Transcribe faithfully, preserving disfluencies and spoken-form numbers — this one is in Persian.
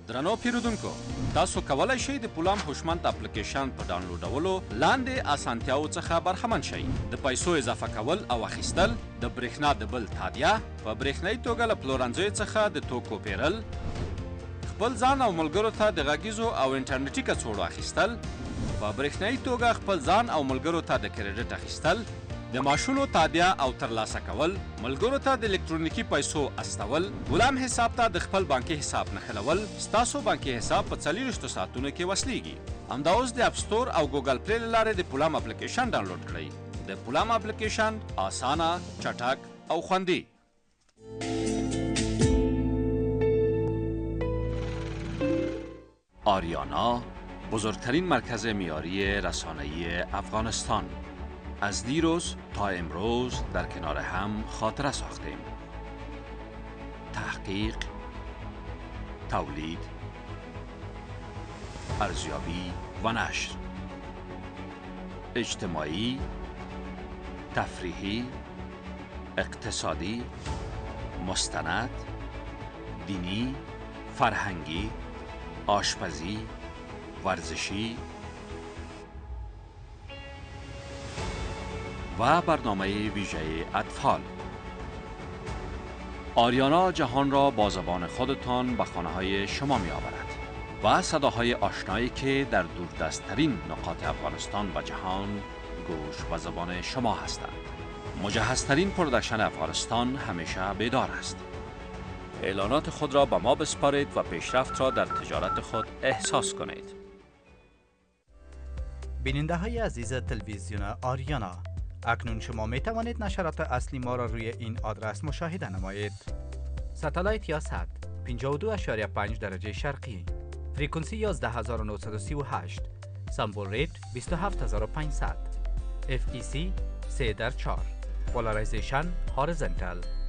درنو پیرودونکو تاسو کولای شئ د پولام هوشمند اپلیکیشن په ډاونلوډولو لاندې اسانتیاو څخه برخمن شئ. د پیسو اضافه کول او اخیستل، د برېښنا د بل تادیه، په برېښنایي توګه له پلورنځیو څخه د توکو پیرل، خپل ځان او ملګرو ته د غږیزو او انټرنیټي کڅوړو اخیستل، په برېښنایي توګه خپل ځان او ملګرو ته د کریډټ اخیستل، د معاشونو تادیه او ترلاسه کول، ملګرو ته د الکترونیکي پیسو استول، غلام حساب ته د خپل بانکي حساب نښلول، ستاسو بانکي حساب په څلېرویشتو ساعتونو کې وصلیږي. همدا اوس د اپ سټور او ګوګل پلی له لارې د پولام اپلیکیشن ډاونلوډ کړئ. د پولام اپلیکیشن اسانه، چټک او خوندي. آریانا بزرگترین مرکز معیاری رسانه‌ای افغانستان. از دیروز تا امروز در کنار هم خاطره ساختیم. تحقیق، تولید، ارزیابی و نشر، اجتماعی، تفریحی، اقتصادی، مستند، دینی، فرهنگی، آشپزی، ورزشی و برنامه ویژه اطفال. آریانا جهان را با زبان خودتان به خانه های شما می آورد و صداهای آشنایی که در دوردستترین نقاط افغانستان و جهان گوش و زبان شما هستند. مجهزترین پروداکشن افغانستان همیشه بیدار است. اعلانات خود را به ما بسپارید و پیشرفت را در تجارت خود احساس کنید. بیننده های عزیز تلویزیون آریانا، اکنون شما می توانید نشرات اصلی ما را روی این آدرس مشاهده نمایید. ستالایت یا سات پنجاه و دو اشاریه پنج درجه شرقی، فرکانسی یازده هزار و نهصد و سی و هشت، سامبل ریت بیست و هفت هزار و پانصد، اف ای سی سه در چهار، پولارایزیشن هورایزونتال.